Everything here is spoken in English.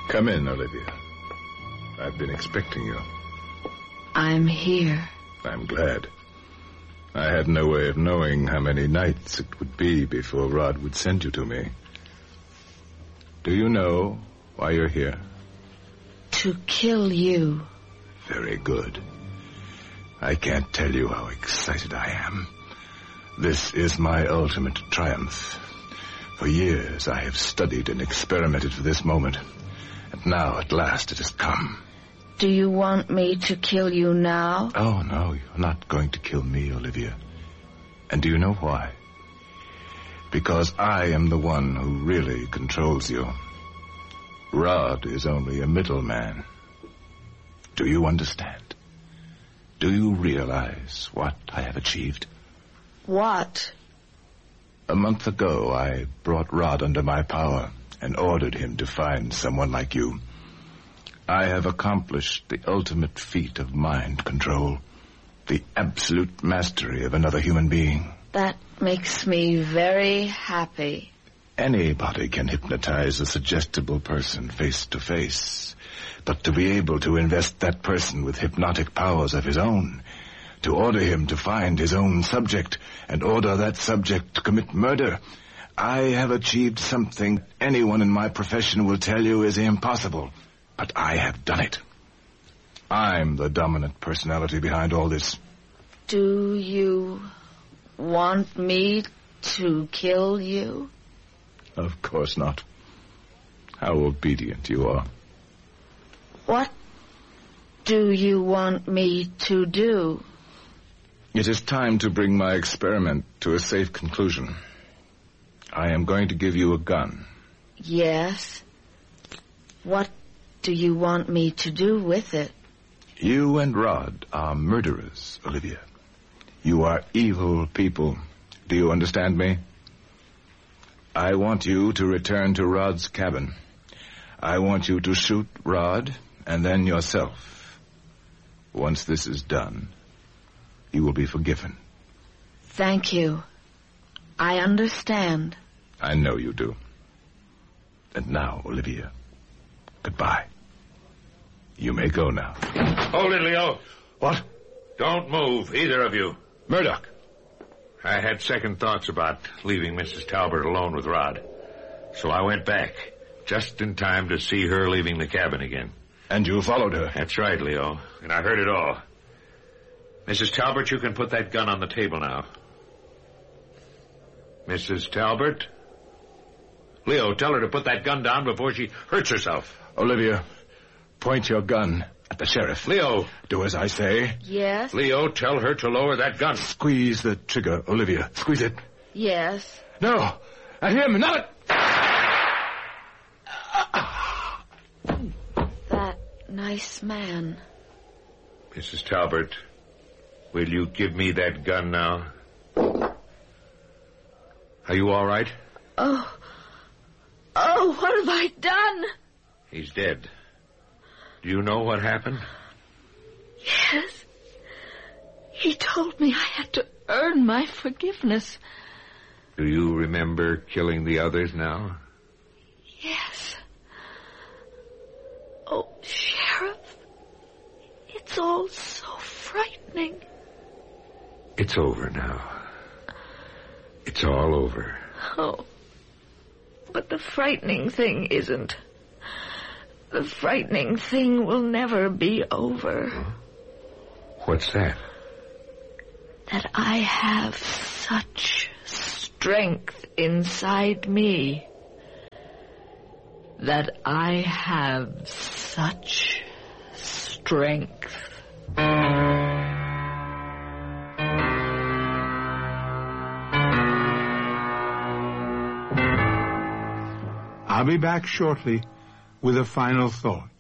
Come in, Olivia. I've been expecting you. I'm here. I'm glad. I had no way of knowing how many nights it would be before Rod would send you to me. Do you know why you're here? To kill you. Very good. I can't tell you how excited I am. This is my ultimate triumph. For years I have studied and experimented for this moment. And now, at last, it has come. Do you want me to kill you now? Oh, no, you're not going to kill me, Olivia. And do you know why? Because I am the one who really controls you. Rod is only a middleman. Do you understand? Do you realize what I have achieved? What? A month ago, I brought Rod under my power and ordered him to find someone like you. I have accomplished the ultimate feat of mind control, the absolute mastery of another human being. That makes me very happy. Anybody can hypnotize a suggestible person face to face, but to be able to invest that person with hypnotic powers of his own, to order him to find his own subject and order that subject to commit murder, I have achieved something anyone in my profession will tell you is impossible. But I have done it. I'm the dominant personality behind all this. Do you want me to kill you? Of course not. How obedient you are. What do you want me to do? It is time to bring my experiment to a safe conclusion. I am going to give you a gun. Yes. What do you want me to do with it? You and Rod are murderers, Olivia. You are evil people. Do you understand me? I want you to return to Rod's cabin. I want you to shoot Rod and then yourself. Once this is done, you will be forgiven. Thank you. I understand. I know you do. And now, Olivia, goodbye. You may go now. Hold it, Leo. What? Don't move, either of you. Murdoch. I had second thoughts about leaving Mrs. Talbert alone with Rod. So I went back, just in time to see her leaving the cabin again. And you followed her? That's right, Leo. And I heard it all. Mrs. Talbert, you can put that gun on the table now. Mrs. Talbert? Leo, tell her to put that gun down before she hurts herself. Olivia, point your gun at the sheriff. Leo. Do as I say. Yes? Leo, tell her to lower that gun. Squeeze the trigger, Olivia. Squeeze it. Yes. No. At him, not That nice man. Mrs. Talbert, will you give me that gun now? Are you all right? Oh, what have I done? He's dead. Do you know what happened? Yes. He told me I had to earn my forgiveness. Do you remember killing the others now? Yes. Oh, Sheriff, it's all so frightening. It's over now. It's all over. Oh, but the frightening thing isn't. The frightening thing will never be over. What's that? That I have such strength inside me. That I have such strength. I'll be back shortly with a final thought.